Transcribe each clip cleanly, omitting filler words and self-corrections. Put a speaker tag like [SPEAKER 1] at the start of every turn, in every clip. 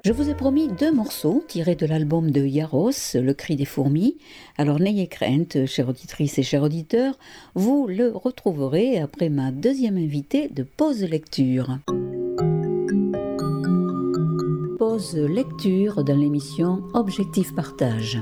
[SPEAKER 1] Je vous ai promis 2 morceaux tirés de l'album de Yaros, Le cri des fourmis. Alors n'ayez crainte, chères auditrices et chers auditeurs, vous le retrouverez après ma deuxième invitée de Pause Lecture. Pause Lecture dans l'émission Objectif Partage.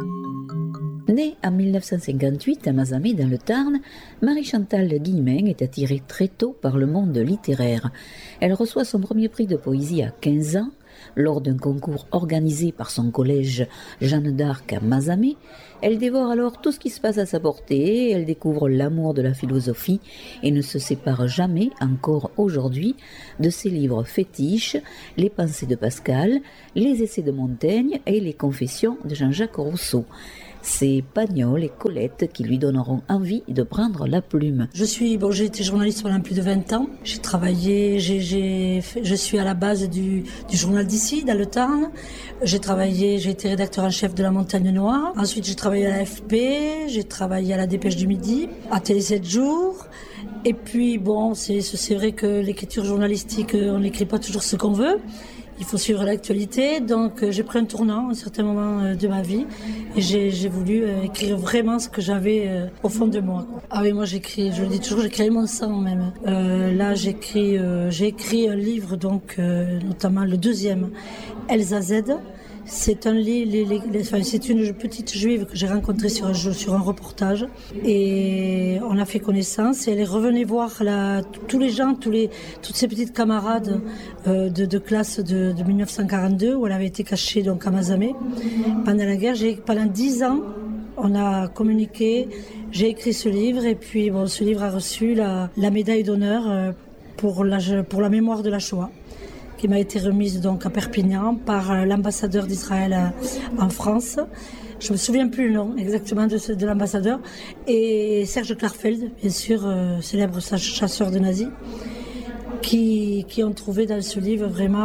[SPEAKER 1] Née en 1958 à Mazamet dans le Tarn, Marie-Chantal Guillemin est attirée très tôt par le monde littéraire. Elle reçoit son premier prix de poésie à 15 ans, lors d'un concours organisé par son collège Jeanne d'Arc à Mazamet. Elle dévore alors tout ce qui se passe à sa portée, elle découvre l'amour de la philosophie et ne se sépare jamais, encore aujourd'hui, de ses livres fétiches, Les pensées de Pascal, Les essais de Montaigne et Les confessions de Jean-Jacques Rousseau. C'est Pagnol et Colette qui lui donneront envie de prendre la plume.
[SPEAKER 2] J'ai été journaliste pendant plus de 20 ans. J'ai travaillé, je suis à la base du journal d'ici, dans le Tarn. J'ai été rédacteur en chef de La Montagne Noire. Ensuite, j'ai travaillé à l'AFP, j'ai travaillé à la Dépêche du Midi, à Télé 7 jours. Et puis, c'est vrai que l'écriture journalistique, on n'écrit pas toujours ce qu'on veut. Il faut suivre l'actualité, donc j'ai pris un tournant à un certain moment de ma vie et j'ai voulu écrire vraiment ce que j'avais au fond de moi. Ah oui, moi j'écris, je le dis toujours, j'écris mon sang même. Là j'ai écrit un livre, donc notamment le deuxième, Elsa Z. C'est un c'est une petite juive que j'ai rencontrée sur un reportage et on a fait connaissance et elle est revenue voir tous les gens, toutes ses petites camarades de classe de 1942 où elle avait été cachée donc à Mazamet pendant la guerre. Pendant 10 ans, on a communiqué, j'ai écrit ce livre et puis ce livre a reçu la médaille d'honneur pour la mémoire de la Shoah, qui m'a été remise donc à Perpignan par l'ambassadeur d'Israël en France. Je ne me souviens plus le nom exactement de l'ambassadeur. Et Serge Klarfeld, bien sûr, célèbre chasseur de nazis, qui ont trouvé dans ce livre vraiment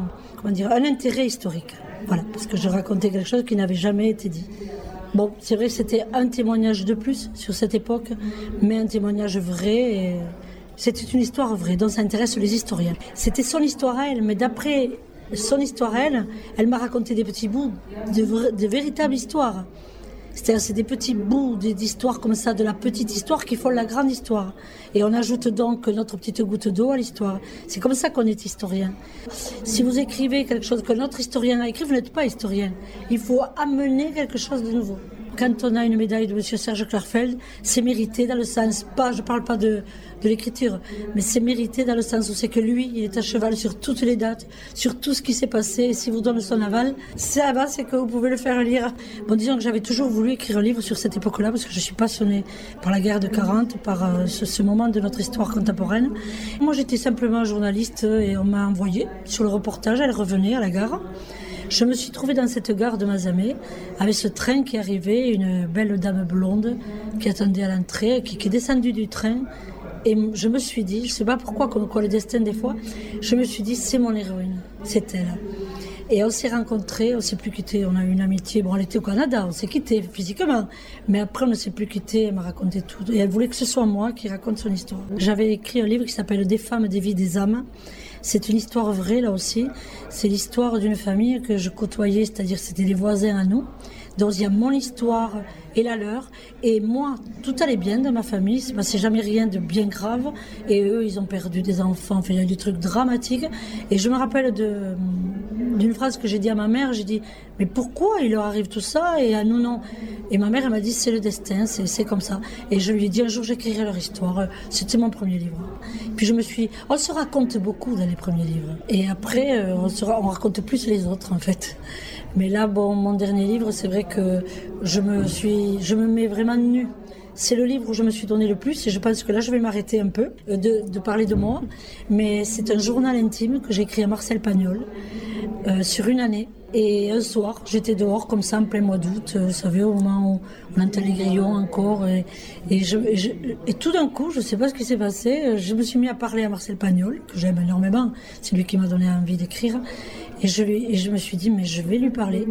[SPEAKER 2] un intérêt historique. Voilà, parce que je racontais quelque chose qui n'avait jamais été dit. Bon, c'est vrai que c'était un témoignage de plus sur cette époque, mais un témoignage vrai. C'était une histoire vraie, dont ça intéresse les historiens. C'était son histoire à elle, mais d'après son histoire à elle, elle m'a raconté des petits bouts de véritables histoires. C'est-à-dire, c'est des petits bouts d'histoire comme ça, de la petite histoire qui font la grande histoire. Et on ajoute donc notre petite goutte d'eau à l'histoire. C'est comme ça qu'on est historien. Si vous écrivez quelque chose que notre historien a écrit, vous n'êtes pas historien. Il faut amener quelque chose de nouveau. Quand on a une médaille de M. Serge Klarfeld, c'est mérité dans le sens, je ne parle pas de l'écriture, mais c'est mérité dans le sens où c'est que lui, il est à cheval sur toutes les dates, sur tout ce qui s'est passé, et s'il vous donne son aval, c'est que vous pouvez le faire lire. Bon, disons que j'avais toujours voulu écrire un livre sur cette époque-là, parce que je suis passionnée par la guerre de 40, par ce moment de notre histoire contemporaine. Moi, j'étais simplement journaliste, et on m'a envoyé sur le reportage, elle revenait à la gare. Je me suis trouvée dans cette gare de Mazamet, avec ce train qui arrivait, une belle dame blonde qui attendait à l'entrée, qui est descendue du train. Et je me suis dit, je ne sais pas pourquoi, comme quoi le destin des fois, je me suis dit, c'est mon héroïne, c'est elle. Et on s'est rencontrés, on ne s'est plus quittés, on a eu une amitié. Bon, elle était au Canada, on s'est quittés physiquement. Mais après, on ne s'est plus quittés, elle m'a raconté tout. Et elle voulait que ce soit moi qui raconte son histoire. J'avais écrit un livre qui s'appelle Des femmes, des vies, des âmes. C'est une histoire vraie, là aussi. C'est l'histoire d'une famille que je côtoyais, c'est-à-dire c'était des voisins à nous. Donc il y a mon histoire et la leur. Et moi, tout allait bien dans ma famille. Il ne se passait jamais rien de bien grave. Et eux, ils ont perdu des enfants. Enfin, il y a eu des trucs dramatiques. Et je me rappelle d'une phrase que j'ai dit à ma mère. J'ai dit, mais pourquoi il leur arrive tout ça et à nous non? Et ma mère, elle m'a dit, c'est le destin, c'est comme ça. Et je lui ai dit, un jour, j'écrirai leur histoire. C'était mon premier livre. Puis on se raconte beaucoup dans les premiers livres. Et après, on raconte plus les autres, en fait. Mais là, mon dernier livre, c'est vrai que je me mets vraiment nue. C'est le livre où je me suis donné le plus et je pense que là, je vais m'arrêter un peu de parler de moi. Mais c'est un journal intime que j'ai écrit à Marcel Pagnol sur une année. Et un soir, j'étais dehors comme ça en plein mois d'août, vous savez, au moment où on entend les grillons encore. Et tout d'un coup, je ne sais pas ce qui s'est passé, je me suis mis à parler à Marcel Pagnol, que j'aime énormément, c'est lui qui m'a donné envie d'écrire. Et je me suis dit, mais je vais lui parler.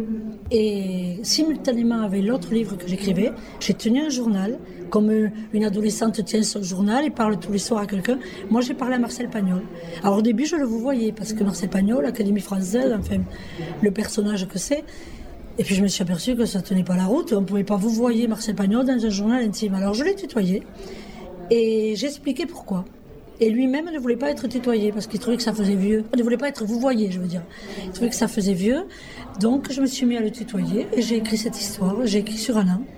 [SPEAKER 2] Et simultanément avec l'autre livre que j'écrivais, j'ai tenu un journal, comme une adolescente tient son journal et parle tous les soirs à quelqu'un. Moi, j'ai parlé à Marcel Pagnol. Alors au début, je le voyais, parce que Marcel Pagnol, l'Académie française, enfin, le personnage que c'est. Et puis je me suis aperçue que ça tenait pas la route. On ne pouvait pas vous voyer Marcel Pagnol dans un journal intime. Alors je l'ai tutoyé et j'ai expliqué pourquoi. Et lui-même ne voulait pas être tutoyé parce qu'il trouvait que ça faisait vieux. Il ne voulait pas être vouvoyé, je veux dire. Il trouvait que ça faisait vieux. Donc je me suis mis à le tutoyer et j'ai écrit cette histoire. J'ai écrit sur un an.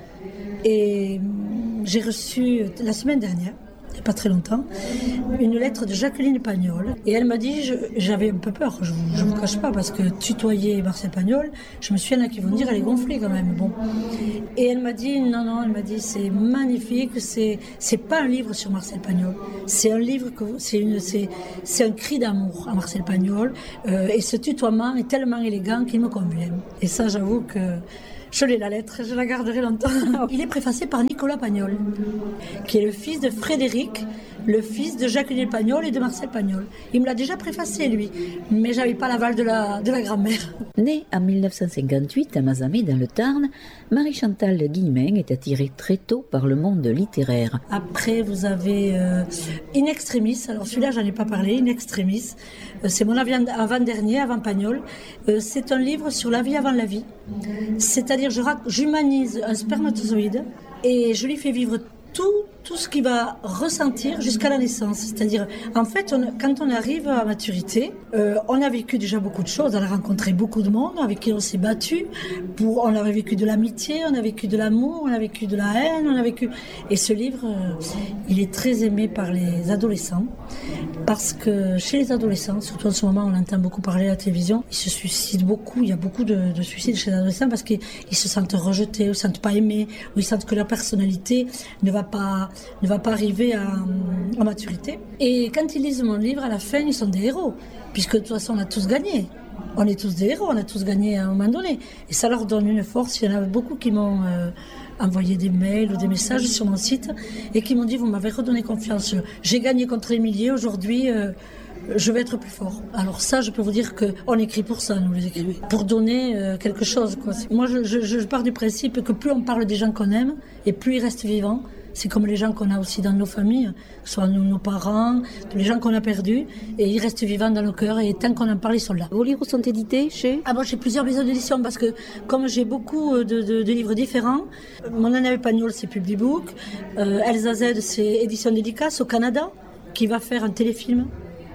[SPEAKER 2] Et j'ai reçu la semaine dernière, il n'y a pas très longtemps, une lettre de Jacqueline Pagnol. Et elle m'a dit, j'avais un peu peur, je ne vous cache pas, parce que tutoyer Marcel Pagnol, je me suis dit, il y en a qui vont dire, elle est gonflée quand même. Bon. Et elle m'a dit, non, elle m'a dit, c'est magnifique, c'est pas un livre sur Marcel Pagnol, c'est un livre, c'est un cri d'amour à Marcel Pagnol, et ce tutoiement est tellement élégant qu'il me convient. Et ça, j'avoue que je l'ai la lettre, je la garderai longtemps. Il est préfacé par Nicolas Pagnol, qui est le fils de Frédéric, le fils de Jacqueline Pagnol et de Marcel Pagnol. Il me l'a déjà préfacé, lui, mais j'avais pas l'aval de la grand-mère.
[SPEAKER 1] Née en 1958 à Mazamet dans le Tarn, Marie-Chantal Guillemeng est attirée très tôt par le monde littéraire.
[SPEAKER 2] Après, vous avez In Extremis. Alors celui-là, j'en ai pas parlé. In Extremis, c'est mon avant-dernier, avant Pagnol. C'est un livre sur la vie avant la vie. C'est-à-dire, j'humanise un spermatozoïde et je lui fais vivre tout ce qu'il va ressentir jusqu'à la naissance. C'est-à-dire, en fait, quand on arrive à maturité, on a vécu déjà beaucoup de choses, on a rencontré beaucoup de monde avec qui on s'est battu, on a vécu de l'amitié, on a vécu de l'amour, on a vécu de la haine, Et ce livre, il est très aimé par les adolescents, parce que chez les adolescents, surtout en ce moment, on entend beaucoup parler à la télévision, ils se suicident beaucoup, il y a beaucoup de suicides chez les adolescents parce qu'ils se sentent rejetés, ou se sentent pas aimés, ou ils sentent que leur personnalité ne va pas arriver à maturité. Et quand ils lisent mon livre, à la fin, ils sont des héros, puisque de toute façon, on a tous gagné. On est tous des héros, on a tous gagné à un moment donné. Et ça leur donne une force. Il y en a beaucoup qui m'ont envoyé des mails ou des messages sur mon site et qui m'ont dit, vous m'avez redonné confiance. J'ai gagné contre les milliers, aujourd'hui... je vais être plus fort. Alors ça, je peux vous dire qu'on écrit pour ça, nous les écrivains, pour donner quelque chose, quoi. Moi, je pars du principe que plus on parle des gens qu'on aime, et plus ils restent vivants. C'est comme les gens qu'on a aussi dans nos familles, que ce soit nos parents, les gens qu'on a perdus, et ils restent vivants dans nos cœurs, et tant qu'on en parle, ils sont là.
[SPEAKER 1] Vos livres sont édités chez...
[SPEAKER 2] Moi, j'ai plusieurs maisons d'édition, parce que comme j'ai beaucoup de livres différents, Mon Année avec Pagnol, c'est Publibook, Elsa Z, c'est Édition Dédicace au Canada, qui va faire un téléfilm.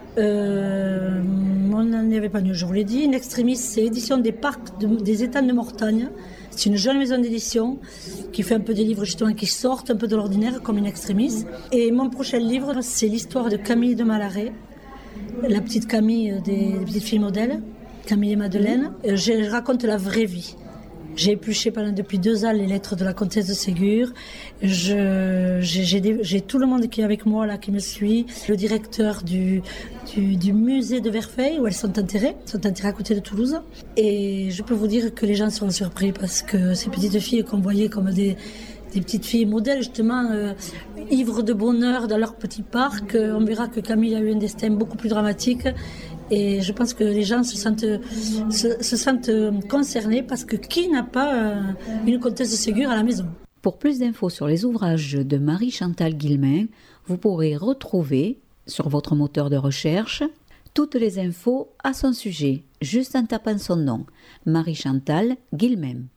[SPEAKER 2] Mon Année avec Pagnol, je vous l'ai dit. In Extremis, c'est Édition des Parcs des Étangs de Mortagne. C'est une jeune maison d'édition qui fait un peu des livres justement qui sortent un peu de l'ordinaire comme In Extremis. Et mon prochain livre, c'est l'histoire de Camille de Malaret, la petite Camille des petites filles modèles, Camille et Madeleine. Je raconte la vraie vie. J'ai épluché depuis 2 ans les lettres de la comtesse de Ségur. J'ai tout le monde qui est avec moi, là, qui me suit. Le directeur du musée de Verfeil, où elles sont enterrées à côté de Toulouse. Et je peux vous dire que les gens seront surpris parce que ces petites filles qu'on voyait comme des petites filles modèles, justement, ivres de bonheur dans leur petit parc, on verra que Camille a eu un destin beaucoup plus dramatique. Et je pense que les gens se sentent concernés parce que qui n'a pas une comtesse de Ségur à la maison?
[SPEAKER 1] Pour plus d'infos sur les ouvrages de Marie-Chantal Guillemeng, vous pourrez retrouver sur votre moteur de recherche toutes les infos à son sujet, juste en tapant son nom, Marie-Chantal Guillemeng.